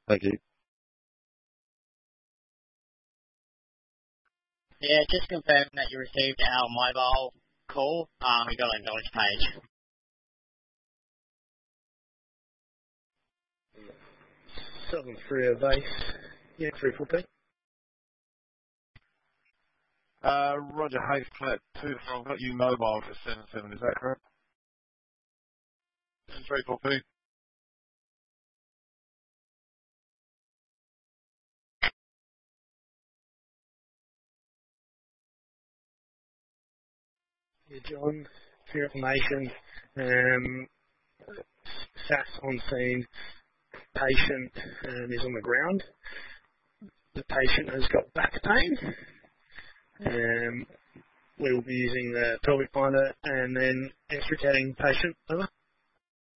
Thank you. Yeah, just confirm that you received our mobile call. We got an acknowledge page. Southern 3 base. Yeah, 34P. Roger, Hayes Flat 2 from got you mobile for 77, is that correct? 34P. Yeah, John, for your information, SAS on scene, patient is on the ground. The patient has got back pain. We will be using the pelvic finder and then extricating patient. Over.